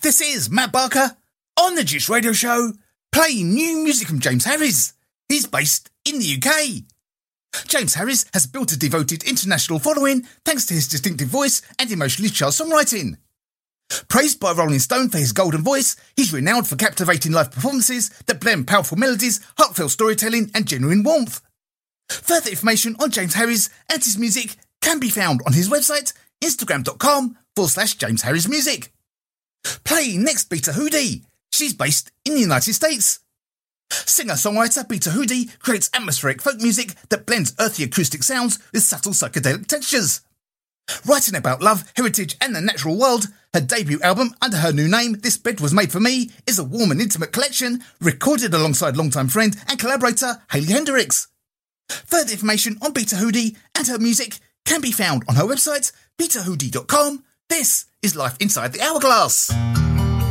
This is Matt Barker on the Juice Radio Show, playing new music from James Harris. He's based in the UK. James Harris has built a devoted international following thanks to his distinctive voice and emotionally charged songwriting. Praised by Rolling Stone for his golden voice, he's renowned for captivating live performances that blend powerful melodies, heartfelt storytelling and genuine warmth. Further information on James Harris and his music can be found on his website, instagram.com/James Harris Music. Playing next, Beta Hoodie. She's based in the United States. Singer-songwriter Beta Hoodie creates atmospheric folk music that blends earthy acoustic sounds with subtle psychedelic textures. Writing about love, heritage and the natural world, her debut album under her new name, This Bed Was Made For Me, is a warm and intimate collection recorded alongside longtime friend and collaborator Hayley Hendricks. Further information on Beta Hoodie and her music can be found on her website, betahoodie.com. This is Life Inside the Hourglass.